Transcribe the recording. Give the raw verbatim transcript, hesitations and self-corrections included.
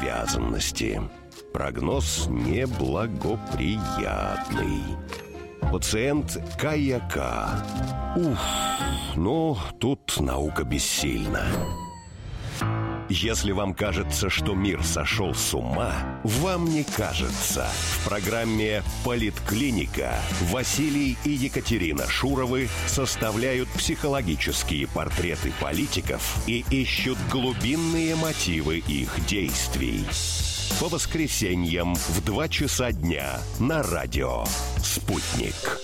обязанности. Прогноз неблагоприятный. Пациент каяка. Уф, ну, тут наука бессильна. Если вам кажется, что мир сошел с ума, вам не кажется. В программе «Политклиника» Василий и Екатерина Шуровы составляют психологические портреты политиков и ищут глубинные мотивы их действий. По воскресеньям в два часа дня на радио «Спутник».